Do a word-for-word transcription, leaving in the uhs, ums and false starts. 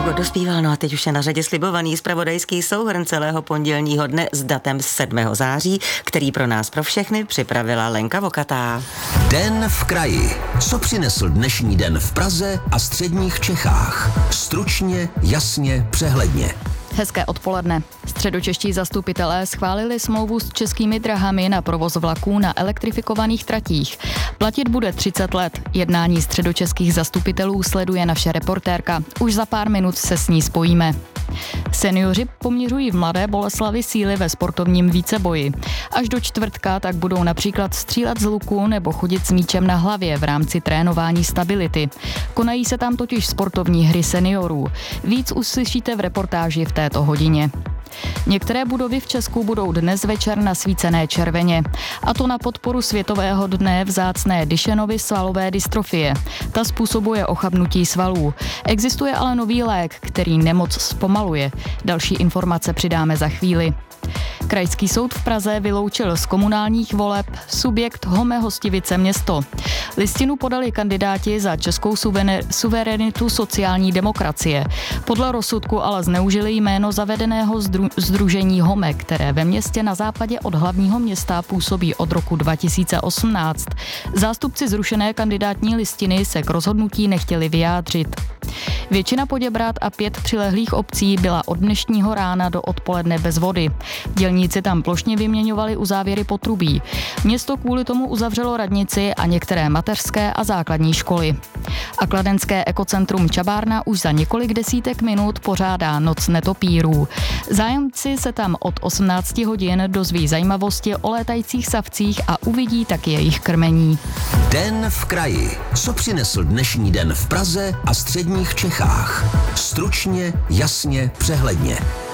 Margo dospíval, no a teď už je na řadě slibovaný zpravodajský souhrn celého pondělního dne s datem sedmého září, který pro nás pro všechny připravila Lenka Vokatá. Den v kraji. Co přinesl dnešní den v Praze a středních Čechách? Stručně, jasně, přehledně. Hezké odpoledne. Středočeští zastupitelé schválili smlouvu s Českými dráhami na provoz vlaků na elektrifikovaných tratích. Platit bude třicet let. Jednání středočeských zastupitelů sleduje naše reportérka. Už za pár minut se s ní spojíme. Seniori poměřují v Mladé Boleslavi síly ve sportovním víceboji. Až do čtvrtka tak budou například střílet z luku nebo chodit s míčem na hlavě v rámci trénování stability. Konají se tam totiž sportovní hry seniorů. Víc uslyšíte v reportáži v této hodině. Některé budovy v Česku budou dnes večer nasvícené červeně. A to na podporu Světového dne vzácné Duchennovy svalové dystrofie. Ta způsobuje ochabnutí svalů. Existuje ale nový lék, který nemoc zpomaluje. Další informace přidáme za chvíli. Krajský soud v Praze vyloučil z komunálních voleb subjekt Home Hostivice město. Listinu podali kandidáti za českou suverenitu sociální demokracie. Podle rozsudku ale zneužili jméno zavedeného sdružení Home, které ve městě na západě od hlavního města působí od roku dva tisíce osmnáct. Zástupci zrušené kandidátní listiny se k rozhodnutí nechtěli vyjádřit. Většina Poděbrad a pět přilehlých obcí byla od dnešního rána do odpoledne bez vody. Dělníci tam plošně vyměňovali uzávěry potrubí. Město kvůli tomu uzavřelo radnici a některé mateřské a základní školy. A kladenské ekocentrum Čabárna už za několik desítek minut pořádá Noc netopírů. Zájemci se tam od osmnácti hodin dozví zajímavosti o létajících savcích a uvidí taky jejich krmení. Den v kraji. Co přinesl dnešní den v Praze a středních Čechách? Stručně, jasně, přehledně.